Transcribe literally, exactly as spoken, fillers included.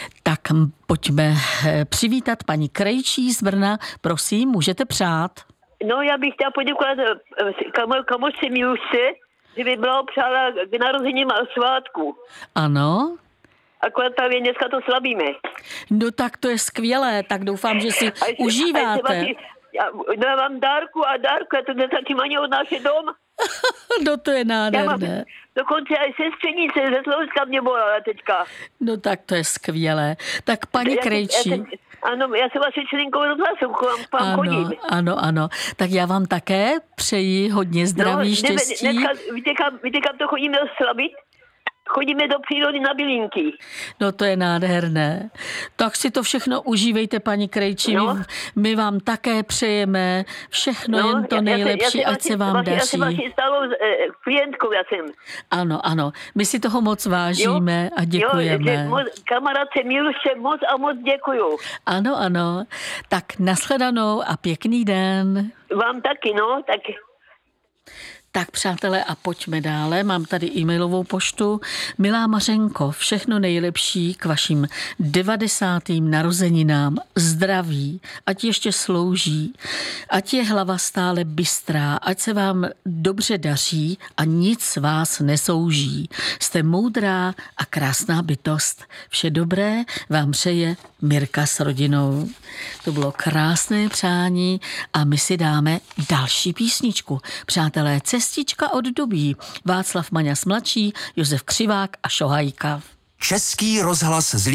Tak pojďme přivítat paní Krejčí z Brna. Prosím, můžete přát. No, já bych chtěla poděkovat kamo, kamošce Milušce, že by byla přála k narozením a svátku. Ano. Akorát právě dneska to slavíme. No tak to je skvělé, tak doufám, že si a ještě, užíváte. A ještě já, no, já mám dárku a dárku, já to nestačím ani odnášet dom. No to je nádherné. Mám, dokonce i sestřenice ze Slovenska mě volala teďka. No tak to je skvělé. Tak paní já, Krejčí. Já, já, ano, já jsem vaši členkou rozhlasu, k vám ano, chodím. Ano, ano. Tak já vám také přeji hodně zdraví, no, štěstí. Dneska, víte, kam, víte, kam to chodíme slavit? Chodíme do přírody na bylinky. No to je nádherné. Tak si to všechno užívejte, paní Krejčí. No. My, my vám také přejeme všechno, no, jen to já, nejlepší, já, já, ať se vám vaši, daří. Já jsem vaši stálou eh, klientkou, já jsem. Ano, ano. My si toho moc vážíme jo? a děkujeme. Jo, moc, kamarádce Milušce, moc a moc děkuju. Ano, ano. Tak nashledanou a pěkný den. Vám taky, no, tak... Tak přátelé, a pojďme dále. Mám tady e-mailovou poštu. Milá Mařenko, všechno nejlepší k vašim devadesátým narozeninám. Zdraví, ať ještě slouží, ať je hlava stále bystrá, ať se vám dobře daří a nic vás nesouží. Jste moudrá a krásná bytost. Vše dobré vám přeje Mirka s rodinou. To bylo krásné přání a my si dáme další písničku. Přátelé, Cestička od Dubí, Václav Maňas mladší, Josef Křivák a Šohajka. Český rozhlas z